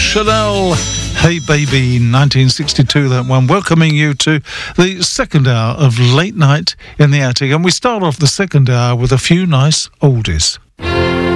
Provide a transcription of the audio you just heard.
Chanel. Hey Baby, 1962, that one. Welcoming you to the second hour of Late Night in the Attic. And we start off the second hour with a few nice oldies.